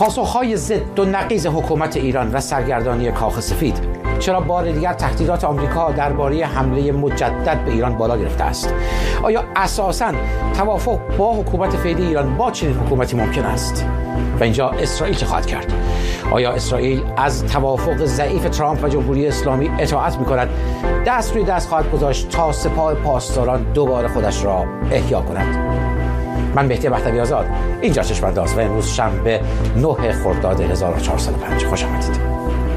پاسخهای ضد و نقیض حکومت ایران و سرگردانی کاخ سفید چرا بار دیگر تهدیدات آمریکا درباره حمله مجدد به ایران بالا گرفته است؟ آیا اساساً توافق با حکومت فعلی ایران با چنین حکومتی ممکن است؟ و اینجا اسرائیل چه خواهد کرد؟ آیا اسرائیل از توافق ضعیف ترامپ و جمهوری اسلامی اطاعت می‌کند؟ دست روی دست خواهد گذاشت تا سپاه پاسداران دوباره خودش را احیا کند؟ من مهدی بختیاری آزاد، اینجا چشم‌انداز و امروز شنبه 9 خرداد 1405. خوش آمدید.